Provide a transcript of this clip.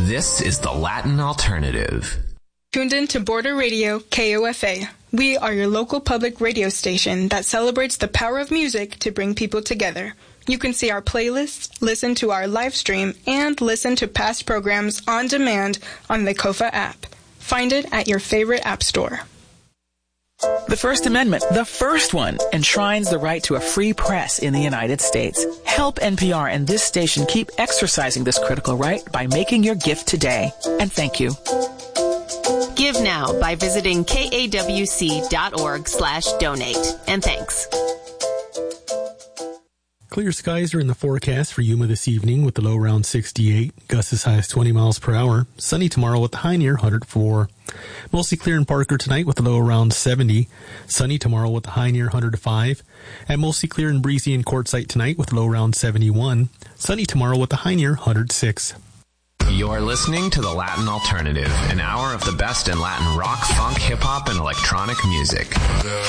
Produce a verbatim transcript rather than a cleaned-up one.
This is the Latin Alternative. Tuned in to Border Radio K O F A. We are your local public radio station that celebrates the power of music to bring people together. You can see our playlists, listen to our live stream, and listen to past programs on demand on the Kofa app. Find it at your favorite app store. The First Amendment, the first one, enshrines the right to a free press in the United States. Help N P R and this station keep exercising this critical right by making your gift today. And thank you. Give now by visiting kawc.org slash donate. And thanks. Clear skies are in the forecast for Yuma this evening with the low around sixty-eight, gusts as high as twenty miles per hour. Sunny tomorrow with the high near one hundred four. Mostly clear in Parker tonight with the low around seventy. Sunny tomorrow with the high near one hundred five. And mostly clear and breezy in Quartzsite tonight with the low around seventy-one. Sunny tomorrow with the high near one hundred six. You're listening to The Latin Alternative, an hour of the best in Latin rock, funk, hip-hop, and electronic music.